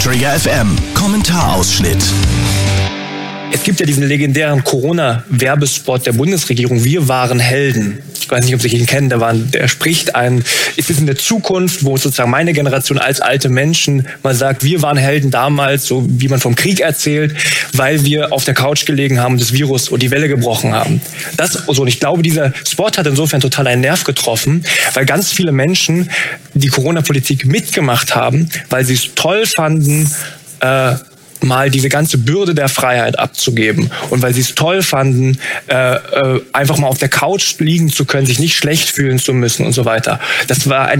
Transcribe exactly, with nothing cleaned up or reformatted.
Trigger F M, Kommentarausschnitt. Es gibt ja diesen legendären Corona-Werbespot der Bundesregierung, wir waren Helden. Ich weiß nicht, ob Sie ihn kennen, der, war, der spricht ein, ist es in der Zukunft, wo sozusagen meine Generation als alte Menschen mal sagt, wir waren Helden damals, so wie man vom Krieg erzählt, weil wir auf der Couch gelegen haben, das Virus und die Welle gebrochen haben. Das, so, und ich glaube, dieser Spot hat insofern total einen Nerv getroffen, weil ganz viele Menschen die Corona-Politik mitgemacht haben, weil sie es toll fanden, äh, mal diese ganze Bürde der Freiheit abzugeben und weil sie es toll fanden, äh, äh, einfach mal auf der Couch liegen zu können, sich nicht schlecht fühlen zu müssen und so weiter. Das war ein